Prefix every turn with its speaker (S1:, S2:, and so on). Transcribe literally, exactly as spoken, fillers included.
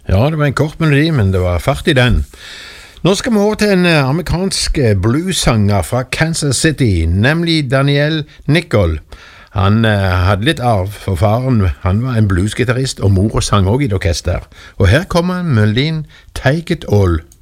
S1: Ja, det var en kort melodi, men det var fart i den. Nå skal vi over til en amerikansk bluesanger fra Kansas City, nemlig Daniel Nicol. Han eh, hadde litt arv, for faren han var en bluesgitarrist, og mor sang også i et orkester. Og her kommer melodien Take It All.